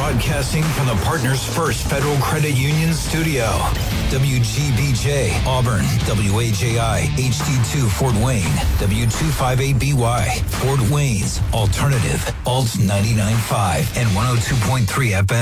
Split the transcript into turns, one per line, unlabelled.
Broadcasting from the Partners First Federal Credit Union studio. WGBJ, Auburn, WAJI, HD2, Fort Wayne, W258BY, Fort Wayne's Alternative, Alt 99.5 and 102.3 FM.